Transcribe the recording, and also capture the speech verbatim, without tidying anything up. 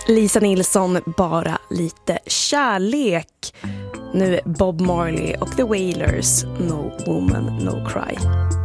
Lisa Nilsson, bara lite kärlek. Nu Bob Marley och The Wailers, No Woman, No Cry.